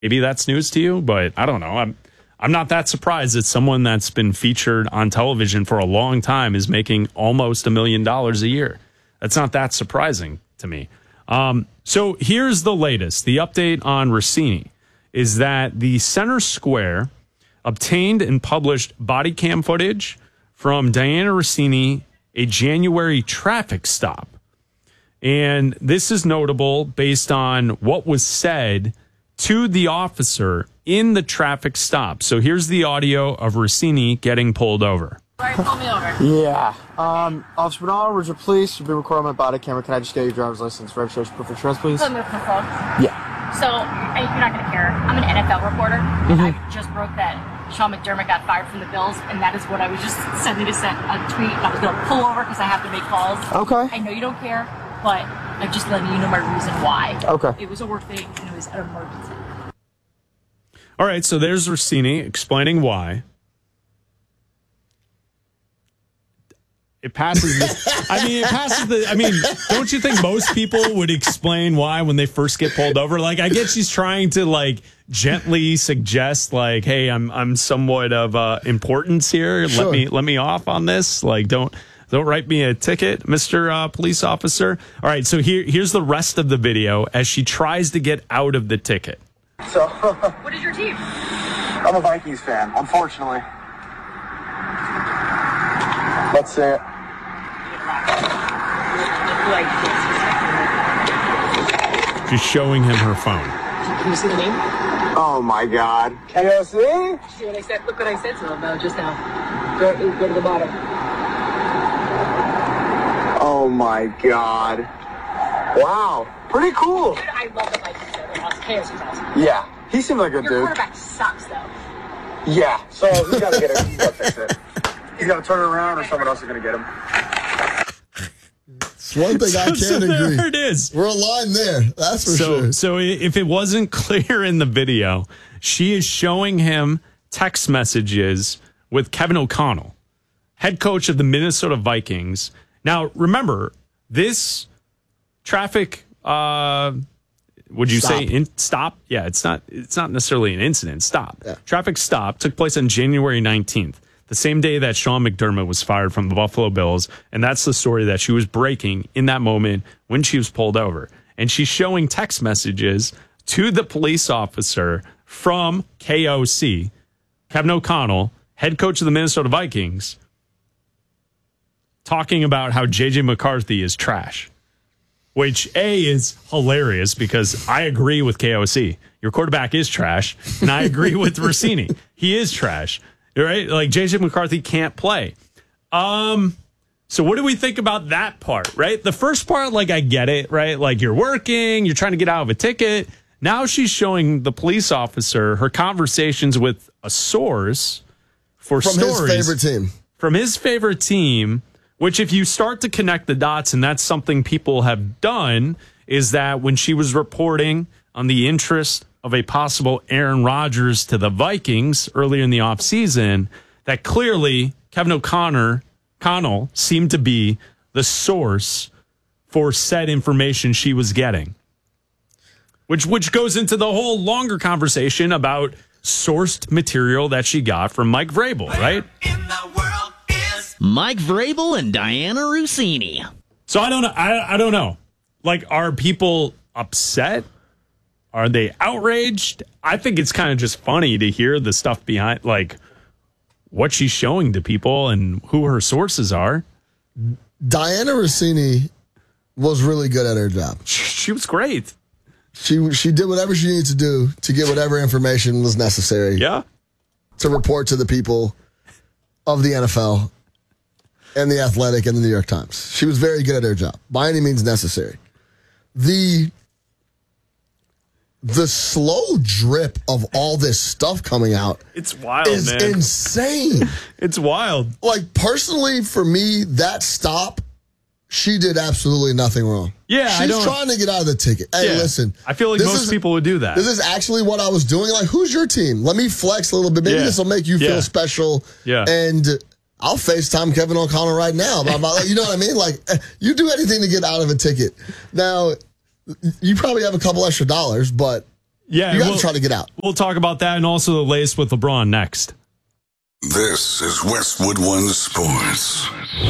maybe that's news to you, but I don't know. I'm not that surprised that someone that's been featured on television for a long time is making almost $1 million a year. That's not that surprising to me. So here's the latest. The update on Rossini is that the Center Square obtained and published body cam footage from Dianna Russini, a January traffic stop. And this is notable based on what was said to the officer in the traffic stop. So here's the audio of Rossini getting pulled over. All right, pull me over. Yeah. Officer Bernal, Ridgewood Police, you've been recording my body camera. Can I just get your driver's license, registration, proof of insurance, please? Let me move my phone. Yeah. So, you're not going to care. I'm an NFL reporter, and I just broke that Sean McDermott got fired from the Bills, and that is what I was just sending to send a tweet. I was going to pull over because I have to make calls. Okay. I know you don't care, but I'm just letting you know my reason why. Okay. It was a work thing, and it was an emergency. All right, so there's Rossini explaining why. It passes don't you think most people would explain why when they first get pulled over? Like, I get she's trying to like gently suggest like, hey, I'm somewhat of importance here. Sure. Let me off on this. Like, don't write me a ticket, Mr. Police Officer. All right, so here's the rest of the video as she tries to get out of the ticket. So, What is your team? I'm a Vikings fan, unfortunately. Let's say it. She's showing him her phone. Can you see the name? Oh my God. KOC? See what I said? Look what I said to them though just now. Go to the bottom. Oh my God. Wow. Pretty cool. Dude, I love the Vikings. They're awesome. KOC's awesome. Yeah. He seemed like a Your dude. quarterback sucks though. Yeah. So we gotta get him. He's gotta fix it. He's gotta turn it around or someone else is gonna get him. One thing I can agree. There it is. We're aligned there. That's for sure. So if it wasn't clear in the video, she is showing him text messages with Kevin O'Connell, head coach of the Minnesota Vikings. Now, remember, this traffic, would you say stop? Yeah, it's not necessarily an incident. Stop. Yeah. Traffic stop took place on January 19th. The same day that Sean McDermott was fired from the Buffalo Bills. And that's the story that she was breaking in that moment when she was pulled over. And she's showing text messages to the police officer from KOC, Kevin O'Connell, head coach of the Minnesota Vikings, talking about how J.J. McCarthy is trash. Which, A, is hilarious because I agree with KOC. Your quarterback is trash. And I agree with Rossini. He is trash. Right? Like, J.J. McCarthy can't play. So what do we think about that part, right? The first part, like, I get it, right? Like, you're working, you're trying to get out of a ticket. Now she's showing the police officer her conversations with a source for From stories. his favorite team. From his favorite team, which if you start to connect the dots, and that's something people have done, is that when she was reporting on the interest of a possible Aaron Rodgers to the Vikings earlier in the offseason, that clearly Kevin O'Connell seemed to be the source for said information she was getting. Which goes into the whole longer conversation about sourced material that she got from Mike Vrabel, right? Mike Vrabel and Dianna Russini. So I don't know. Like, are people upset? Are they outraged? I think it's kind of just funny to hear the stuff behind, like, what she's showing to people and who her sources are. Dianna Russini was really good at her job. She was great. She did whatever she needed to do to get whatever information was necessary. Yeah. To report to the people of the NFL and the Athletic and the New York Times. She was very good at her job, by any means necessary. The slow drip of all this stuff coming out It's wild, is man. insane. It's wild. Like, personally, for me, that stop, she did absolutely nothing wrong. Yeah, She's trying to get out of the ticket. Hey, Yeah. listen. I feel like most people would do that. This is actually what I was doing. Like, who's your team? Let me flex a little bit. Maybe Yeah. this will make you Yeah. feel special. Yeah. And I'll FaceTime Kevin O'Connell right now. You know what I mean? Like, you do anything to get out of a ticket. Now, you probably have a couple extra dollars, but Yeah, You got to try to get out. We'll talk about that and also the latest with LeBron next. This is Westwood One Sports.